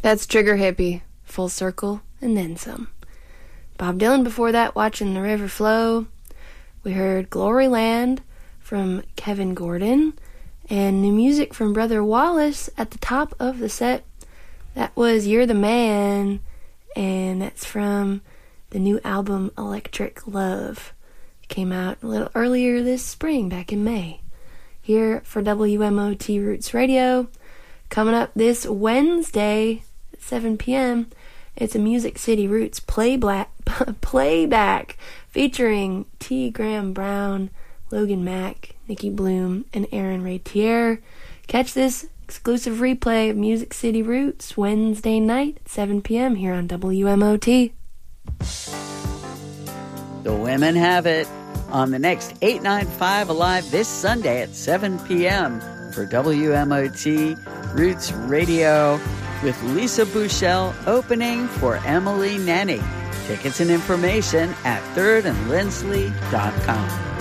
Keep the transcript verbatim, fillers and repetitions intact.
That's Trigger Hippie, full circle, and then some. Bob Dylan before that, Watching the River Flow. We heard Glory Land from Kevin Gordon, and new music from Brother Wallace at the top of the set. That was You're the Man, and that's from the new album Electric Love. It came out a little earlier this spring, back in May. Here for W M O T Roots Radio. Coming up this Wednesday at seven p.m., it's a Music City Roots playback, playback featuring T. Graham Brown, Logan Mack, Nikki Bloom, and Aaron Ratier. Catch this exclusive replay of Music City Roots Wednesday night at seven p.m. here on W M O T. The women have it on the next eight ninety-five Alive this Sunday at seven p.m. for W M O T Roots Radio with Lisa Bouchel opening for Emily Nenny. Tickets and information at third and lindsley dot com.